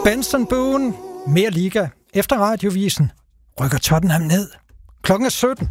Benson Boone, mere liga. Efter radiovisen rykker Tottenham ned. Klokken er 17.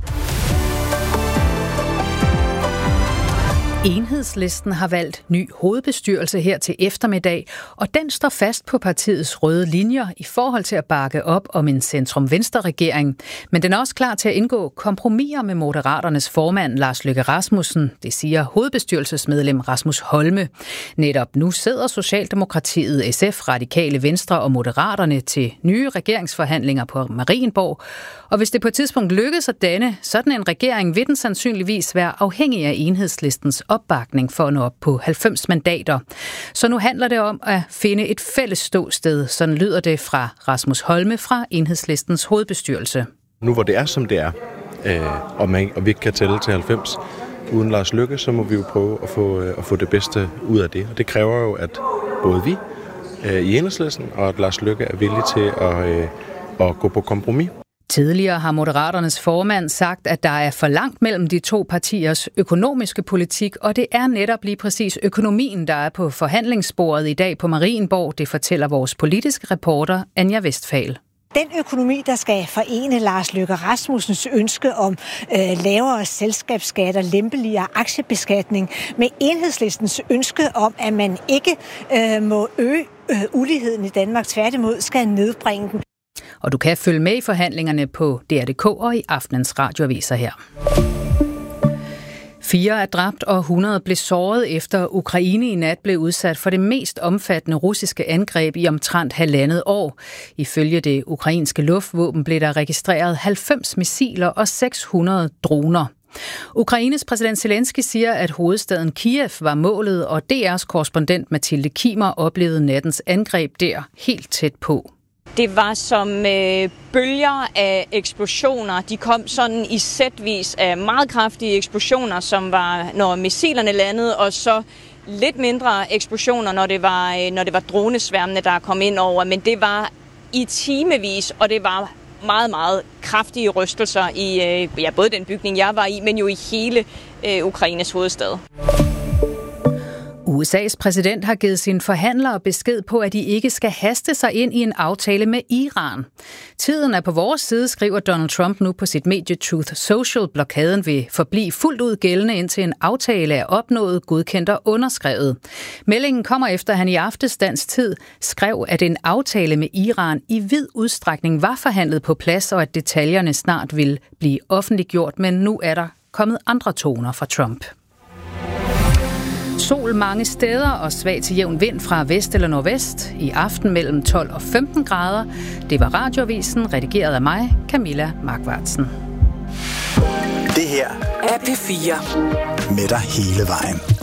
Enhedslisten har valgt ny hovedbestyrelse her til eftermiddag, og den står fast på partiets røde linjer i forhold til at bakke op om en centrum-venstre-regering. Men den er også klar til at indgå kompromiser med Moderaternes formand Lars Løkke Rasmussen, det siger hovedbestyrelsesmedlem Rasmus Holme. Netop nu sidder Socialdemokratiet, SF, Radikale Venstre og Moderaterne til nye regeringsforhandlinger på Marienborg. Og hvis det på et tidspunkt lykkes at danne sådan en regering, vil den sandsynligvis være afhængig af Enhedslistens opbakning for at nå op på 90 mandater. Så nu handler det om at finde et fælles ståsted. Sådan lyder det fra Rasmus Holme fra Enhedslistens hovedbestyrelse. Nu hvor det er, som det er, og vi ikke kan tælle til 90 uden Lars Løkke, så må vi jo prøve at få det bedste ud af det. Og det kræver jo, at både vi i Enhedslisten og at Lars Løkke er villige til at gå på kompromis. Tidligere har Moderaternes formand sagt, at der er for langt mellem de to partiers økonomiske politik, og det er netop lige præcis økonomien, der er på forhandlingsbordet i dag på Marienborg. Det fortæller vores politiske reporter Anja Westphal. Den økonomi, der skal forene Lars Løkke Rasmussens ønske om lavere selskabsskatter, lempeligere aktiebeskatning med Enhedslistens ønske om, at man ikke må øge uligheden i Danmark, tværtimod skal nedbringe den. Og du kan følge med i forhandlingerne på DR.dk og i aftenens radioaviser her. 4 er dræbt og 100 blev såret efter Ukraine i nat blev udsat for det mest omfattende russiske angreb i omtrent 1,5 år. Ifølge det ukrainske luftvåben blev der registreret 90 missiler og 600 droner. Ukraines præsident Zelensky siger, at hovedstaden Kiev var målet, og DR's korrespondent Mathilde Kimer oplevede nattens angreb der helt tæt på. Det var som bølger af eksplosioner. De kom sådan i sætvis af meget kraftige eksplosioner, som var, når missilerne landede, og så lidt mindre eksplosioner, når det var dronesværmene, der kom ind over. Men det var i timevis, og det var meget, meget kraftige rystelser i både den bygning, jeg var i, men jo i hele Ukraines hovedstad. USA's præsident har givet sine forhandlere besked på, at de ikke skal haste sig ind i en aftale med Iran. Tiden er på vores side, skriver Donald Trump nu på sit medie Truth Social. Blokaden vil forblive fuldt ud gældende, indtil en aftale er opnået, godkendt og underskrevet. Meldingen kommer efter, at han i aftes dansk tid skrev, at en aftale med Iran i vid udstrækning var forhandlet på plads, og at detaljerne snart vil blive offentliggjort, men nu er der kommet andre toner fra Trump. Sol mange steder og svag til jævn vind fra vest eller nordvest. I aften mellem 12 og 15 grader. Det var radioavisen, redigeret af mig, Camilla Markvartsen. Det her er P4 med dig hele vejen.